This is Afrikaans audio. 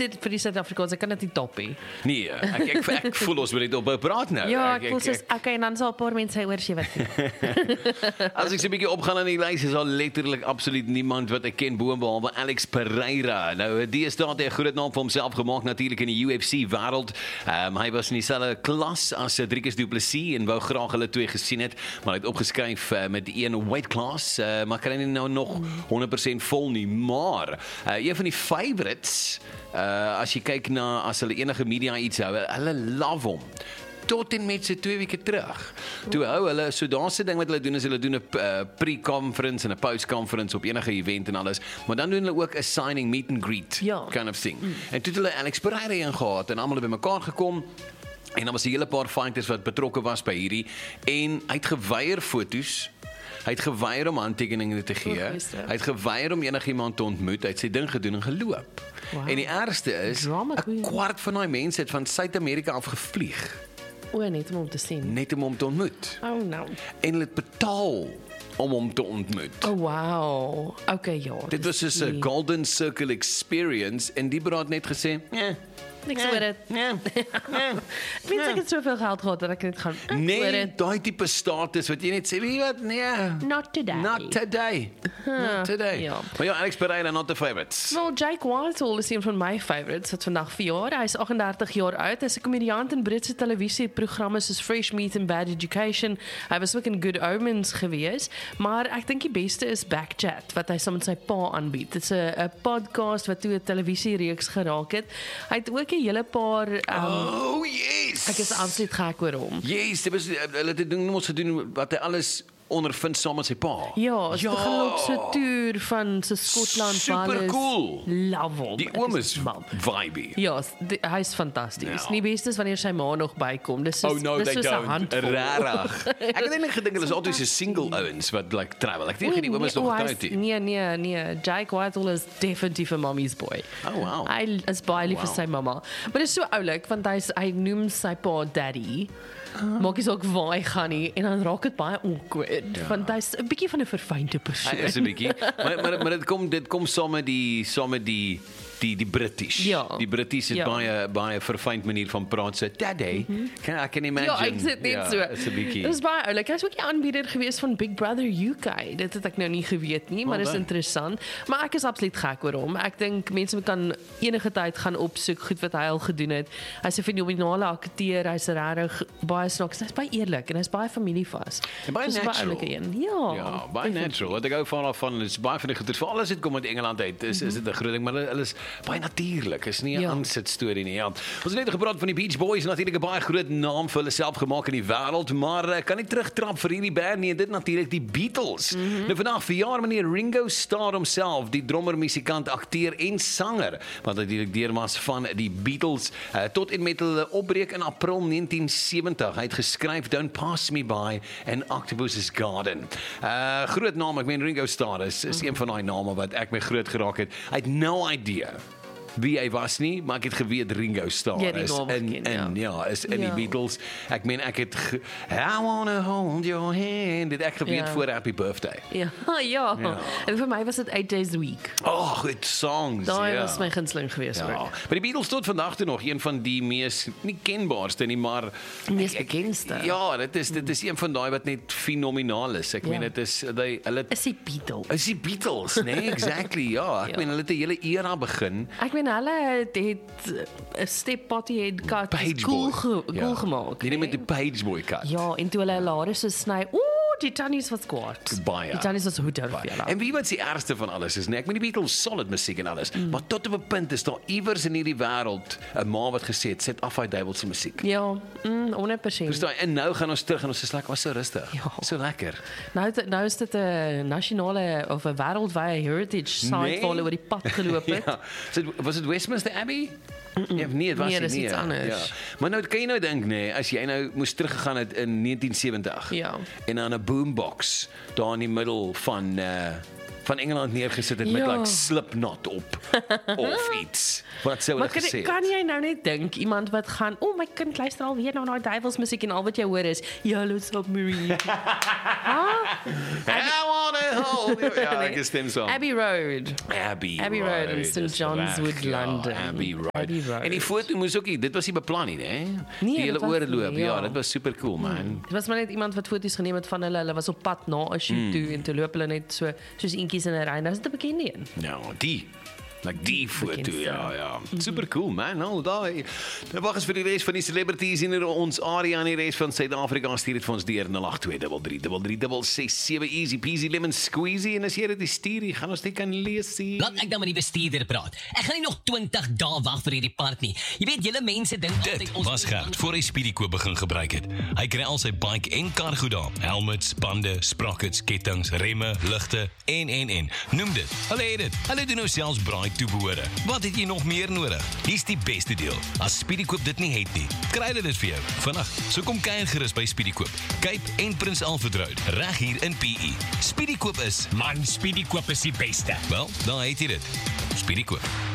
vir die Suid-Afrikaans, ek kan dit nie top nie. Nee, ek voel ons wil dit op praat nou. Ja, ek voel soos, okay, en dan sal 'n paar mense hy oor sy wat. As ek so 'n bietjie opgaan aan die lys, is al letterlik absoluut niemand wat ek ken behalwe Alex Pereira. Nou, die is daar 'n groot naam vir homself gemaak natuurlik in die UFC wêreld. Hy was in dieselfde klas as Dricus Du Plessis en wou graag hulle twee gesien het, maar hy het opgeskryf met een weight class, maar kan hy nou nog 100% vol nie. Maar een van die favorites, as jy kyk na as hulle enige media iets hou, hulle love hom. Tot en met sy 2 weke terug. Toe hou hulle, so daar's 'n ding wat hulle doen, is hulle doen 'n pre-conference en 'n post-conference op enige event en alles, maar dan doen hulle ook 'n signing meet and greet kind of thing. En toe het hulle Alex Pereira ingehad en almal het bymekaar gekom. En dan was 'n hele paar fighters wat betrokke was by hierdie en hy het geweier foto's. Hy het geweier om handtekeninge te gee. Hy het geweier om enigiemand te ontmoet. Hy het sy ding gedoen en geloop. Wow. En die ergste is, 'n kwart van daai mense het van Suid-Amerika af gevlieg. Net om te sien. Net om hom te ontmoet. Oh no. En hulle het betaal om hom te ontmoet. Oh wow. Okay, ja. Dit was dus 'n Golden Circle experience en die brood net gesê, niks oor dit. Ek weet ek het soveel geld gehad dat ek net gaan. Nee, daai tipe status wat jy net sê, weet jy wat? Nee. Not today. Not today. Not today. Ja. Maar ja, Alex Pereira, not the favorites. Well, Jake Whitehall is een van my favorites. Het vandag verjaar. Hy is 38 jaar oud. Hy is 'n komediant in Britse televisieprogramme soos Fresh Meat and Bad Education. Hy was ook in Good Omens gewees, maar ek dink die beste is Backchat wat hy saam met sy pa aanbied. Dit is 'n podcast wat toe 'n televisiereeks geraak het. Hy het ook 'n hele paar oh yes. Ek is absoluut gek oor hom. Yes, dit was hulle het dit gedoen wat hy alles ondervind saam met sy pa. Ja, het gaan op so toer van so Skotland, super cool. Love hom. Die oom is vibey. Ja, hy is fantasties. Nie beste is wanneer sy ma nog bykom. Dis soos, no, dis they soos 'n don't. handvol. Rarig. Ek het eintlik gedink hulle is altyd so single ouens wat like travel. Ek dink die oom is nog getroud nie. Nee. Jake Whitehall is definitief 'n mommy's boy. Oh wow. Hy is baie lief vir sy mamma. Maar dit is so oulik want hy noem sy pa daddy. Maak nie saak waar hy gaan nie en dan raak dit baie awkward want hy's 'n bietjie van 'n verfynde persoon. Hy is 'n bietjie. Maar dit kom saam met die British. Ja. Die British het baie verfynd manier van praat. So daddy, I can imagine. Ja, ek sit net so. Is 'n bietjie. Dis baie oulik. Hy's ook die aanbieder gewees van Big Brother UK. Dit het ek nou nie geweet nie, maar dis interessant. Maar ek is absoluut gek oor hom. Ek dink mense kan enige tyd gaan opsoek goed wat hy al gedoen het. Hy's 'n fenominale akteur. Hy's regtig baie snaaks. Hy's baie eerlik en hy's baie familievas. En baie natural. Ja, baie natural. Wat ek ook van is baie van die goeie vir alles het kom uit Engeland uit. Is dit 'n groot ding, maar hulle is baie natuurlik. Is nie 'n aansit storie nie. Ja. Ons het net gepraat van die Beach Boys, natuurlik 'n baie groot naam vir hulle self gemaak in die wêreld, maar kan nie terugtrap vir hierdie band nie. Dit natuurlik die Beatles. Nou vandag verjaar meneer Ringo Starr homself, die drummer, musikant, akteur en sanger, wat natuurlik deel was van die Beatles tot en met hulle opbreek in April 1970. Hy het geskryf Don't Pass Me By en Octopus's Garden. Groot naam, ek meen Ringo Starr is een van daai name wat ek mee groot geraak het. I had no idea wie hy was nie, maar ek het geweet Ringo Starr is in die Beatles. Ek meen ek het I wanna hold your hand. Dit ek geweet voor Happy Birthday. Ja. En vir my was dit 8 Days a Week. Good songs. Daai was my gunsteling geweest ook. Maar die Beatles tot vandag toe nog een van die mees nie kenbaarste nie, maar mees bekendste. Ja, dit is een van daai wat net fenomenaal is. Ek meen dit is hulle is die Beatles. Is die Beatles, nee, exactly. Ja, ek meen hulle het 'n hele era begin. Ek meen hulle het 'n Step Potty Head cut cool gemaak. Nee, met die Page Boy cut. Ja, en toe hulle hare so sny. Die tannies was kwaad. Baie. Die tannies was hoe durf jy? En wie wat die ergste van alles is, nee, ek meen die Beatles solid musiek en alles, maar tot op 'n punt is daar iewers in hierdie wêreld 'n ma wat gesê het, sit af daai duiwelse musiek. Ja, 100%. Verstaan, en nou gaan ons terug en ons is lekker, was so rustig. Ja. So lekker. Nou is dit 'n nasionale of 'n wêreldwye heritage site waar hulle oor die pad geloop het. Ja. So, was dit Westminster Abbey? Ja, nee, dit was nie. Dis iets anders. Ja. Maar nou kan jy nou dink, nee, as jy nou moes teruggegaan het in 1970 en aan 'n boombox daar in die middel van Engeland neergesit het met like Slipknot op of iets. Wat sou hulle gesê het? Kan jy nou net dink iemand wat gaan, my kind luister al weer na daai duiwels musiek en al wat jy hoor is Yellow Submarine. I wanna hold you. Ja, ek stem saam. Abbey Road. Abbey Road in Road, St. dis John's reg, Wood, ja, London. Abbey Road. Abbey Road. En die foto moes ook nie, dit was nie beplan nie, hè? Nee, Die hele dit was oorloop, nie, ja, ja. dit was super cool, man. Dit was maar net iemand wat foto's geneem het van hulle was op pad na 'n shoot toe en toe loop hulle net soos eentjies in 'n ry. Nou is dit 'n bekende een. Ja, die. Like die foto, bekendste. ja. Super cool, man. Nou, daai. Nou wag eens vir die res van die celebrities hier in ons area en die res van Suid-Afrika. Stuur dit vir ons deur 0823333667 easy peasy lemon squeezy en as jy dit stuur, gaan ons dit kan lees. Laat ek dan met die bestuurder praat. Ek gaan nie nog 20 dae wag vir hierdie part nie. Jy weet, julle mense dink Dit was Gert voor hy Speedykoop begin gebruik het. Hy kry al sy bike en kar goed daar. Helmets, bande, sprockets, kettinge, remme, ligte en. Noem dit. Hulle het dit. Hulle doen nou selfs braai toebehore. Wat het jy nog meer nodig? Hier's die beste deel. As Speedykoop dit nie het nie, kry hulle dit vir jou. Vinnig. So kom kuier gerus by Speedykoop. Cape en Prins Alfred Road, reg hier in PE. Speedykoop is Man, Speedykoop is die beste. wel, daar het jy dit. Speedykoop.